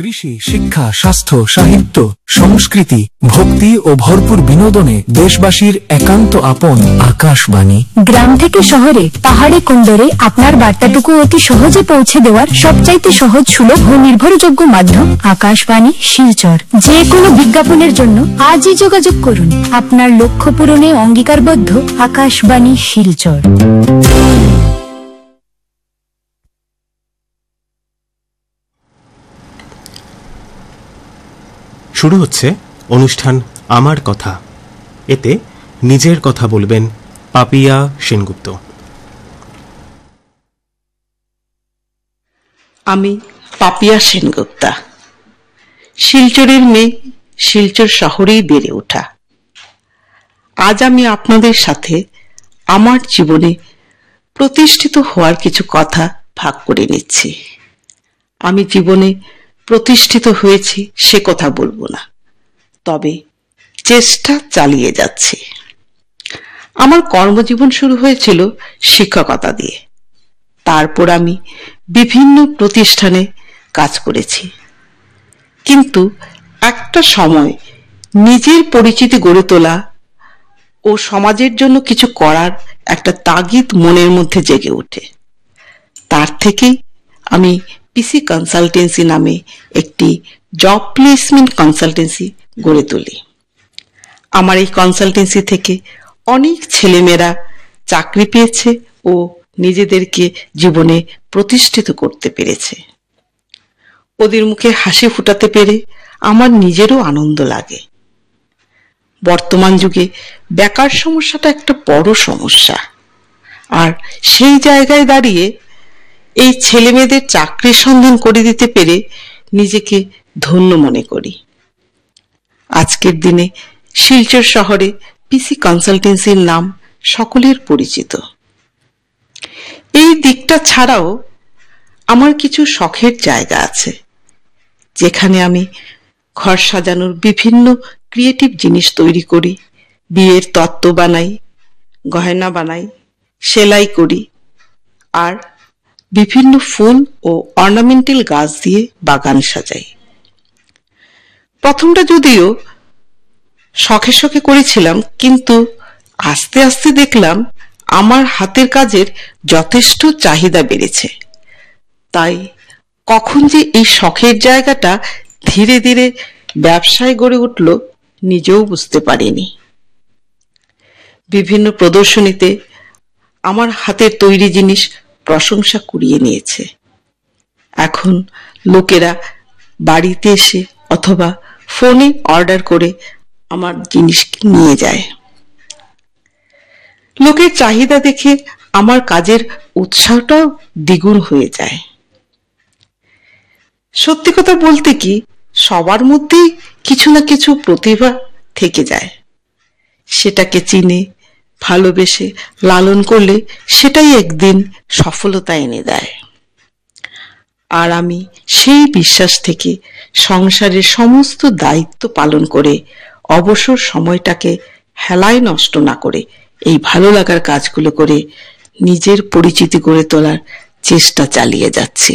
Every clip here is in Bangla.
কৃষি, শিক্ষা, স্বাস্থ্য, সাহিত্য, সংস্কৃতি, ভক্তি ও ভরপুর বিনোদনে দেশবাসীর একান্ত আপন আকাশবাণী। গ্রাম থেকে শহরে, পাহাড়ে কোন্দরে আপনার বার্তাটুকু অতি সহজে পৌঁছে দেওয়ার সবচাইতে সহজ, সুলভ ও নির্ভরযোগ্য মাধ্যম আকাশবাণী শিলচর। যে কোনো বিজ্ঞাপনের জন্য আজই যোগাযোগ করুন। আপনার লক্ষ্য পূরণে অঙ্গীকারবদ্ধ আকাশবাণী শিলচর। শুরু হচ্ছে অনুষ্ঠান আমার কথা। এতে নিজের কথা বলবেন পাপিয়া সেনগুপ্ত। আমি পাপিয়া সেনগুপ্তা, শিলচরের মেয়ে, শিলচর শহরেই বেড়ে ওঠা। আজ আমি আপনাদের সাথে আমার জীবনে প্রতিষ্ঠিত হওয়ার কিছু কথা ভাগ করে নিচ্ছি। আমি জীবনে প্রতিষ্ঠিত হয়েছি সে কথা বলবো না, তবে চেষ্টা চালিয়ে যাচ্ছি। আমার কর্মজীবন শুরু হয়েছিল শিক্ষকতা দিয়ে। তারপর আমি বিভিন্ন প্রতিষ্ঠানে কাজ করেছি, কিন্তু একটা সময় নিজের পরিচিতি গড়ে তোলা ও সমাজের জন্য কিছু করার একটা তাগিদ মনের মধ্যে জেগে ওঠে। তার থেকেই আমি পিসি কনসালটেন্সি নামে একটি জব প্লেসমেন্ট কনসালটেন্সি গড়ে তুলি। আমার এই কনসালটেন্সি থেকে অনেক ছেলেমেয়েরা চাকরি পেয়েছে ও নিজেদেরকে জীবনে প্রতিষ্ঠিত করতে পেরেছে। ওদের মুখে হাসি ফুটাতে পেরে আমার নিজেরও আনন্দ লাগে। বর্তমান যুগে বেকার সমস্যাটা একটা বড় সমস্যা, আর সেই জায়গায় দাঁড়িয়ে এই ছেলে মেয়েদের চাকরির সন্ধান করে দিতে পেরে নিজেকে ধন্য মনে করি। আজকের দিনে শিলচর শহরে পিসি কনসালটেন্সির নাম সকলের পরিচিত। এই দিকটা ছাড়াও আমার কিছু শখের জায়গা আছে, যেখানে আমি ঘর সাজানোর বিভিন্ন ক্রিয়েটিভ জিনিস তৈরি করি, বিয়ের তত্ত্ব বানাই, গয়না বানাই, সেলাই করি, আর বিভিন্ন ফুল ও অর্নামেন্টাল গাছ দিয়ে বাগান সাজাই। প্রথমটা যদিও শখে শখে করেছিলাম, কিন্তু আস্তে আস্তে দেখলাম আমার হাতের কাজের যথেষ্ট চাহিদা বেড়েছে। তাই কখন যে এই শখের জায়গাটা ধীরে ধীরে ব্যবসায় গড়ে উঠল নিজেও বুঝতে পারিনি। বিভিন্ন প্রদর্শনীতে আমার হাতের তৈরি জিনিস প্রশংসা কুড়িয়ে নিয়েছে। এখন লোকেরা বাড়িতে এসে অথবা ফোনে অর্ডার করে আমার জিনিস নিয়ে যায়। লোকের চাহিদা দেখে আমার কাজের উৎসাহটাও দ্বিগুণ হয়ে যায়। সত্যি কথা বলতে কি, সবার মধ্যেই কিছু না কিছু প্রতিভা থেকে যায়। সেটাকে চিনে ভালোবেসে লালন করলে সেটাই একদিন সফলতা এনে দেয়। আর আমি সেই বিশ্বাস থেকে সংসারের সমস্ত দায়িত্ব পালন করে অবসর সময়টাকে হেলায় নষ্ট না করে এই ভালো লাগার কাজগুলো করে নিজের পরিচিতি গড়ে তোলার চেষ্টা চালিয়ে যাচ্ছি।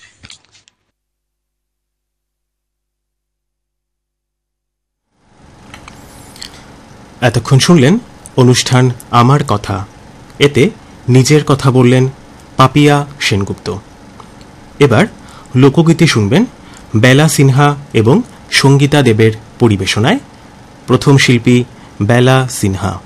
এতক্ষণ শুনলেন অনুষ্ঠান আমার কথা। এতে নিজের কথা বললেন পাপিয়া সেনগুপ্ত। এবার লোকগীতি শুনবেন বেলা সিনহা এবং সঙ্গীতা দেবের পরিবেশনায়। প্রথম শিল্পী বেলা সিনহা।